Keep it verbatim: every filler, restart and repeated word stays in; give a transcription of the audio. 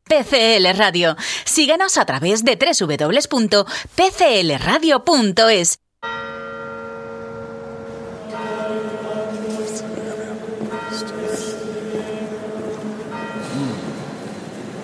P C L Radio. Síguenos a través de doble u doble u doble u punto p c l radio punto es.